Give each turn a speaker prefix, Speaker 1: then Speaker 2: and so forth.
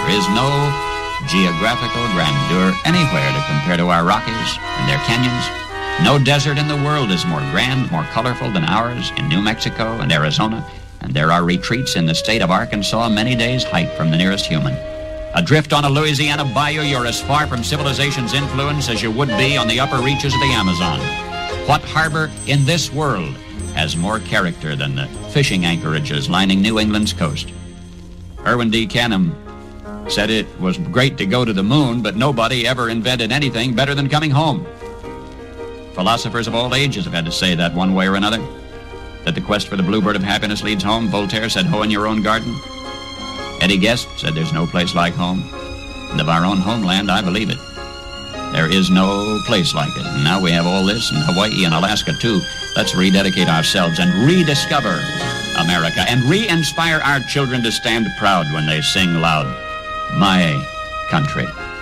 Speaker 1: There is no geographical grandeur anywhere to compare to our Rockies and their canyons. No desert in the world is more grand, more colorful than ours in New Mexico and Arizona, and there are retreats in the state of Arkansas many days' hike from the nearest human. Adrift on a Louisiana bayou, you're as far from civilization's influence as you would be on the upper reaches of the Amazon. What harbor in this world has more character than the fishing anchorages lining New England's coast? Irwin D. Canham said it was great to go to the moon, but nobody ever invented anything better than coming home. Philosophers of all ages have had to say that one way or another. That the quest for the bluebird of happiness leads home. Voltaire said, hoe in your own garden. Eddie Guest said, there's no place like home. And of our own homeland, I believe it. There is no place like it. And now we have all this in Hawaii and Alaska, too. Let's rededicate ourselves and rediscover America and re-inspire our children to stand proud when they sing loud, my country.